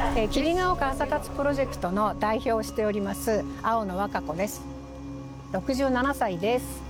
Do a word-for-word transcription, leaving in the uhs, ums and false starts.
えー、霧ヶ丘朝活プロジェクトの代表をしております青野和歌子です。ろくじゅうななさいです。